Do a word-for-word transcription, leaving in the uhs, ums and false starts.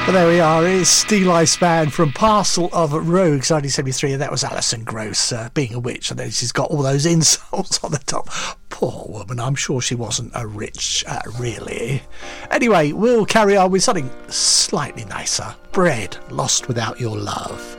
But there we are. It's Steel Ice Band from Parcel of Rogues, nineteen seventy-three, and that was Alison Gross uh, being a witch. And then she's got all those insults on the top. Poor woman. I'm sure she wasn't a rich, uh, really. Anyway, we'll carry on with something slightly nicer. Bread Lost Without Your Love.